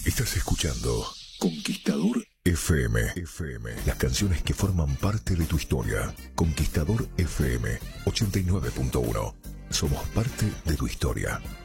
Estás escuchando Conquistador FM. Las canciones que forman parte de tu historia. Conquistador FM 89.1. Somos parte de tu historia.